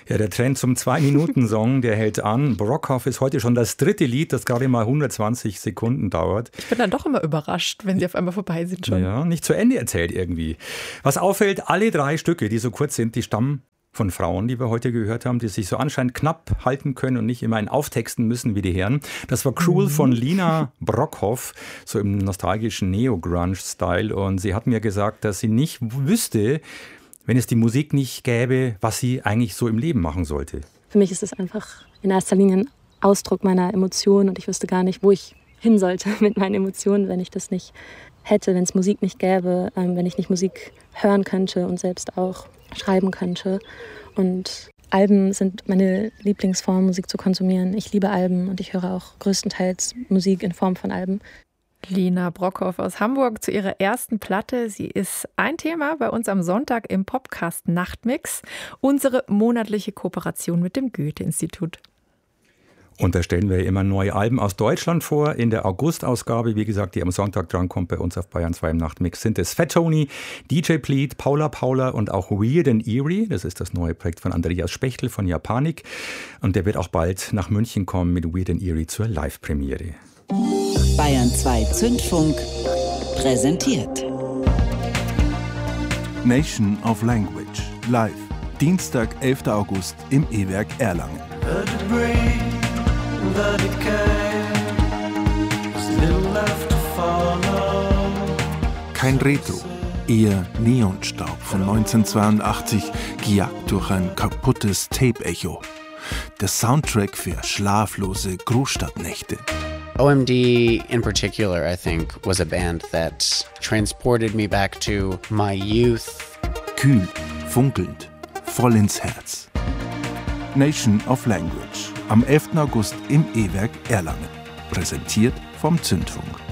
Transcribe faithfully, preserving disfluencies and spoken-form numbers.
Ja, der Trend zum Zwei-Minuten-Song, der hält an. Brockhoff ist heute schon das dritte Lied, das gerade mal hundertzwanzig Sekunden dauert. Ich bin dann doch immer überrascht, wenn sie auf einmal vorbei sind schon. Ja, nicht zu Ende erzählt irgendwie. Was auffällt, alle drei Stücke, die so kurz sind, die stammen von Frauen, die wir heute gehört haben, die sich so anscheinend knapp halten können und nicht immer einen auftexten müssen wie die Herren. Das war Cruel mhm. von Lina Brockhoff, so im nostalgischen Neo-Grunge-Style. Und sie hat mir gesagt, dass sie nicht wüsste, wenn es die Musik nicht gäbe, was sie eigentlich so im Leben machen sollte. Für mich ist es einfach in erster Linie ein Ausdruck meiner Emotionen und ich wüsste gar nicht, wo ich hin sollte mit meinen Emotionen, wenn ich das nicht hätte, wenn es Musik nicht gäbe, ähm, wenn ich nicht Musik hören könnte und selbst auch schreiben könnte. Und Alben sind meine Lieblingsform, Musik zu konsumieren. Ich liebe Alben und ich höre auch größtenteils Musik in Form von Alben. Lina Brockhoff aus Hamburg zu ihrer ersten Platte. Sie ist ein Thema bei uns am Sonntag im Popcast Nachtmix, unsere monatliche Kooperation mit dem Goethe-Institut. Und da stellen wir immer neue Alben aus Deutschland vor. In der August-Ausgabe, wie gesagt, die am Sonntag drankommt bei uns auf Bayern zwei im Nachtmix, sind es Fat Tony, D J Pleat, Paula Paula und auch Weird and Eerie. Das ist das neue Projekt von Andreas Spechtel von Japanik. Und der wird auch bald nach München kommen mit Weird and Eerie zur Live-Premiere. Bayern zwei Zündfunk präsentiert Nation of Language live. Dienstag, elfter August im E-Werk Erlangen. Kein Retro, eher Neonstaub von neunzehnhundertzweiundachtzig, gejagt durch ein kaputtes Tape-Echo. Der Soundtrack für schlaflose Großstadtnächte. O M D in particular, I think, was a band that transported me back to my youth. Kühl, funkelnd, voll ins Herz. Nation of Language am elften August im E-Werk Erlangen. Präsentiert vom Zündfunk.